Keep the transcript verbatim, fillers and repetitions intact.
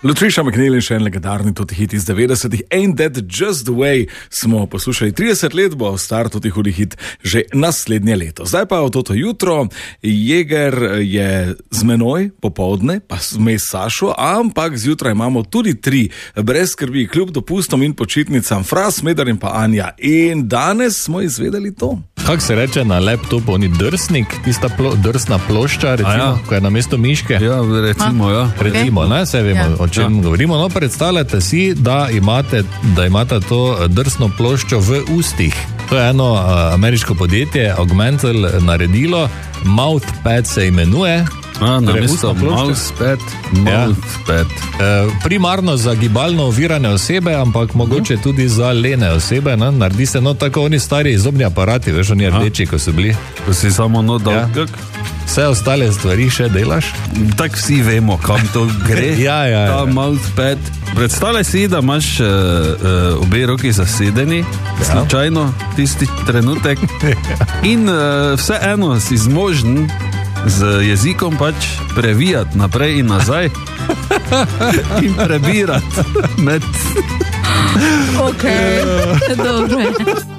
Latricia McNeil in še en legendarni toti hit iz devetdesetih, Ain't That Just The Way, smo poslušali. trideset let bo star toti hudi hit že naslednje leto. Zdaj pa v toto jutro, Jeger je z menoj popovdne, pa vmes Sašo, ampak zjutraj imamo tudi tri, brez skrbi, kljub dopustom in počitnicam, Fras, Medar in pa Anja. In danes smo izvedeli to. Kako se reče na laptopu, oni drsnik, tista plo, drsna plošča, recimo, ja. Ko je na mesto miške? Ja, recimo, ja. Recimo, okay. Ne, se vemo, ja. O čem ja. govorimo. No, predstavljate si, da imate, da imate to drsno ploščo v ustih. To je eno uh, ameriško podjetje, Augmental, naredilo, Mouthpad se imenuje. A, na mesto Mousepad, Mouthpad. Ja. E, primarno za gibalno ovirane osebe, ampak mogoče uh. tudi za lene osebe, ne? Naredi se, no, tako oni stari zobni aparati, veš, oni rdeči, ko so bili. Ko si samo no dal, ja. Kak? Vse ostale stvari še delaš? Tak vsi vemo, kam to gre. ja, ja, ja. Ta Mouthpad. Predstavljaj si, da imaš uh, uh, obe roki zasedeni, ja. Slučajno, tisti trenutek. In uh, vseeno si zmožen z jezikom pač previjati naprej in nazaj in prebirati med... Ok, dobro.